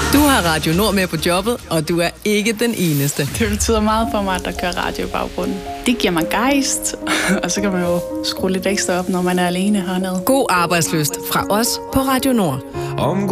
Du har Radio Nord med på jobbet, og du er ikke den eneste. Det betyder meget for mig, at der kører radio i baggrunden. Det giver mig gejst, og så kan man jo skrue lidt ekstra op, når man er alene hernede. God arbejdslyst fra os på Radio Nord.